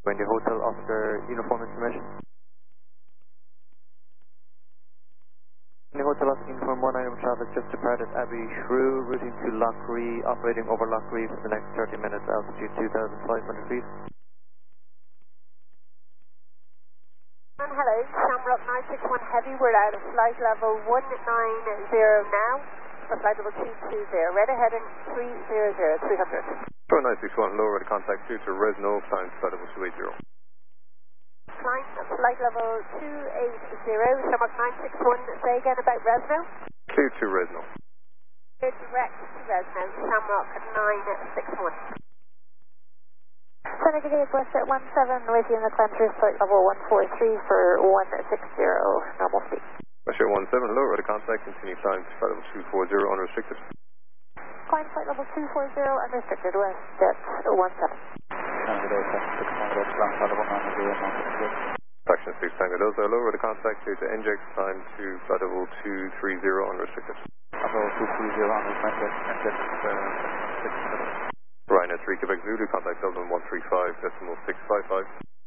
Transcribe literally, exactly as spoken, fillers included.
India Hotel, Oscar, uniform information. India Hotel, Oscar, uniform one item traffic just departed Abbey Shrew, routing to Lockree, operating over Lockree for the next thirty minutes, altitude two thousand five hundred feet. And hello, Shamrock nine six one Heavy, we're out of flight level one nine zero now, for flight level two two zero, red heading three zero zero, three hundred. Sure, nine six one, lower to contact two to Resno, times flight level two eight zero. Flight, flight level two eight zero, Shamrock nine six one, say again about Resno? Clear to Resno. Clear direct to Resno, Shamrock nine six one. Senegal Westjet one seven with you in the climb through flight level one four three for one six zero, normal speed. Westjet one seven, lower to contact, continue climb to flight level two four zero, unrestricted. Climb flight level two four zero, unrestricted, Westjet one seven. Fraction six Tango Delta, lower to contact, clear to N J X, climb to flight level two three zero, unrestricted. Level two three zero, unrestricted, N J X six. Ryanair three Quebec Zulu, contact Dublin one three five decimal six five five.